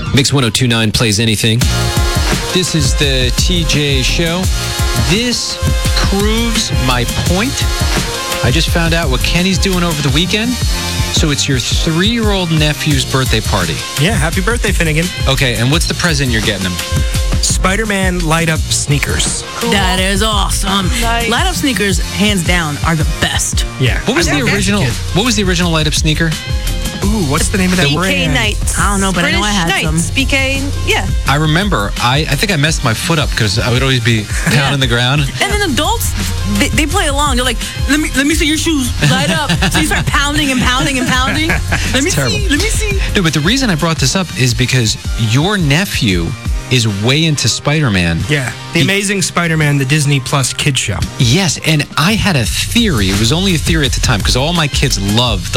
Mix 102.9 plays anything. This is the TJ Show. This proves my point. I just found out what Kenny's doing over the weekend. So it's your 3-year-old nephew's birthday party. Yeah, happy birthday, Finnegan. Okay, and what's the present you're getting him? Spider-Man light-up sneakers. Cool. That is awesome. Nice. Light up sneakers, hands down, are the best. Yeah. What was the original? What was the original light up sneaker? Ooh, what's the name of that BK brand? Nights. I don't know, but I know I had British some. Nights. BK, yeah. I remember. I think I messed my foot up because I would always be pounding the ground. And then adults, they play along. They're like, let me see your shoes. Light up. So you start pounding and pounding and pounding. Let me terrible. see. Let me see. No, but the reason I brought this up is because your nephew is way into Spider-Man. Yeah, The Amazing Spider-Man, the Disney Plus kids show. Yes, and I had a theory. It was only a theory at the time because all my kids loved